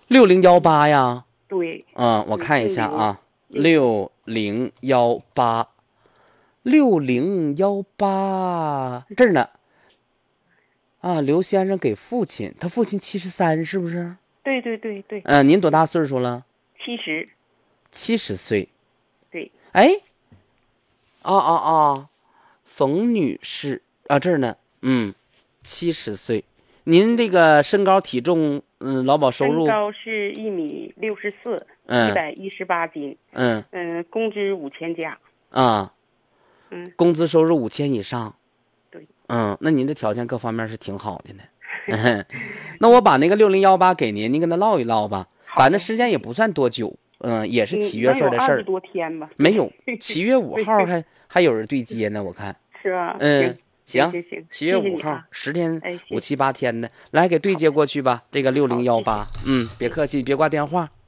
6018呀。 对。 我看一下啊，6018这儿呢。刘先生给父亲，他父亲73是不是？ 对对对对。 您多大岁数了 70。 70岁。 对。 哎，冯女士这儿呢。70岁。您这个身高体重，劳保收入？ 身高是1.64米，118斤。工资5000加。工资收入5000以上。 对。 那您的条件各方面是挺好的呢。那我把那个6018给您，您跟他唠一唠吧。反正时间也不算多久，也是7月份的事儿。 20多天吧。 没有，7月5号还有人对接呢，我看。 是吧？ 行 ，7 月5号，10天5、7、8天的，来给对接过去吧。这个6018，别客气，别挂电话。